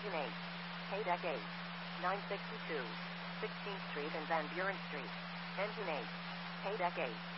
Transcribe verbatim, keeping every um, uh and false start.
Engine eight. K-Deck eight. nine sixty-two. sixteenth Street and Van Buren Street. Engine eight. K-Deck eight.